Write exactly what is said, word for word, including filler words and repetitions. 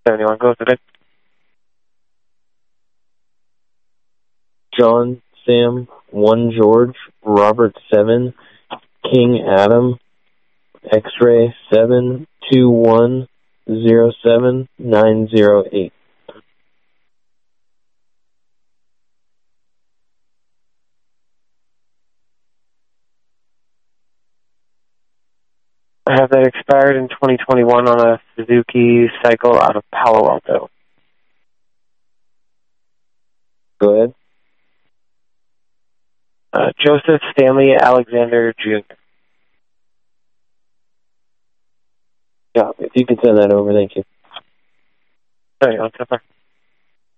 seventy-one, go today. John, Sam, one George, Robert seven, King Adam, X-ray seven two one zero seven nine zero eight. I have that expired in twenty twenty-one on a Suzuki Cycle out of Palo Alto. Go ahead. Uh, Joseph Stanley Alexander Junior Yeah, if you could send that over, thank you. Sorry, I'll